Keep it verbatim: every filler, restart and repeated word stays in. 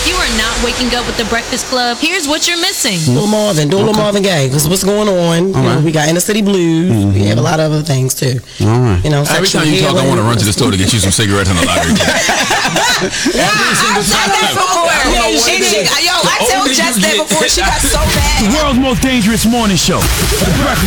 If you are not waking up with the Breakfast Club, here's what you're missing. Lil Marvin, do a Lil Marvin Gaye, because what's going on? You know, we got Inner City Blues. Mm-hmm. We have a lot of other things too. All right. You know, every time you talk, I want to run to the store to get you some cigarettes and a lighter. Every single time. Yeah, she, she, yo, I told Jess that before. She got so bad. The world's most dangerous morning show. The Breakfast